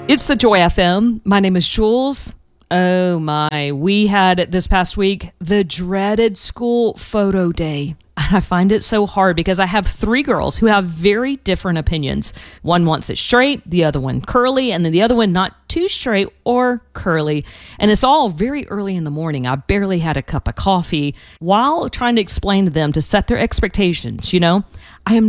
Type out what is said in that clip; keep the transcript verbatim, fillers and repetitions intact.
It's the Joy F M. My name is Jules. Oh my, we had this past week the dreaded school photo day. I find it so hard because I have three girls who have very different opinions. One wants it straight, the other one curly, and then the other one not too straight or curly. And it's all very early in the morning. I barely had a cup of coffee while trying to explain to them to set their expectations, you know? I am